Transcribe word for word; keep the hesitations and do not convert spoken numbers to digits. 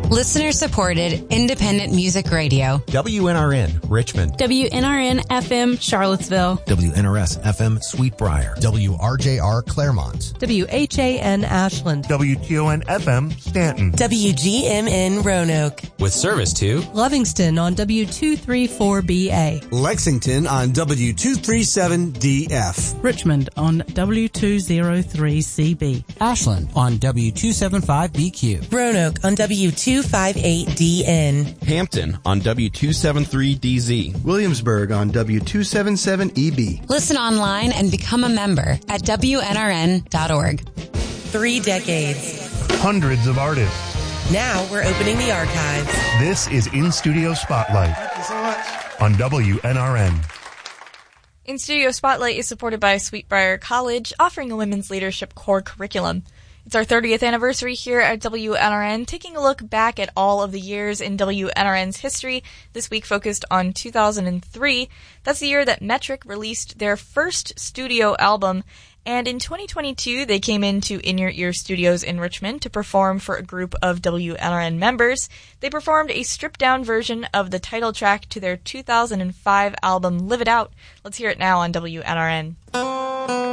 Listener-supported, independent music radio. W N R N, Richmond. W N R N F M, Charlottesville. W N R S F M, Sweet Briar. W R J R, Claremont. W H A N, Ashland. W T O N F M, Stanton. W G M N, Roanoke. With service to Livingston on W two thirty-four B A. Lexington on W two thirty-seven D F. Richmond on W two oh three C B. Ashland on W two seventy-five B Q. Roanoke on W two fifty-eight D N. Hampton on W two seventy-three D Z. Williamsburg on W two seventy-seven E B. Listen online and become a member at W N R N dot org. Three decades. Hundreds of artists. Now we're opening the archives. This is In Studio Spotlight. Thank you so much. On W N R N. In Studio Spotlight is supported by Sweetbriar College, offering a women's leadership core curriculum. It's our thirtieth anniversary here at W N R N, taking a look back at all of the years in W N R N's history, this week focused on two thousand three. That's the year that Metric released their first studio album, and in twenty twenty-two they came into In Your Ear Studios in Richmond to perform for a group of W N R N members. They performed a stripped-down version of the title track to their two thousand five album Live It Out. Let's hear it now on W N R N.